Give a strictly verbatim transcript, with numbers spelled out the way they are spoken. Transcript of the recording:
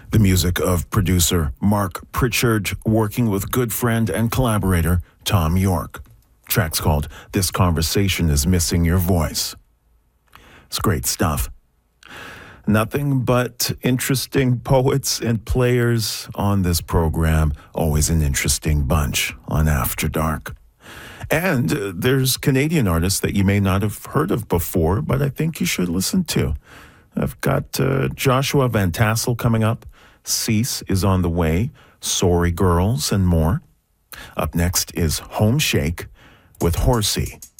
The music of producer Mark Pritchard working with good friend and collaborator Tom York. Track's called This Conversation is Missing Your Voice. It's great stuff. Nothing but interesting poets and players on this program. Always an interesting bunch on After Dark. And uh, there's Canadian artists that you may not have heard of before, but I think you should listen to. I've got uh, Joshua Van Tassel coming up. Cease is on the way. Sorry Girls and more. Up next is Home Shake with Horsey.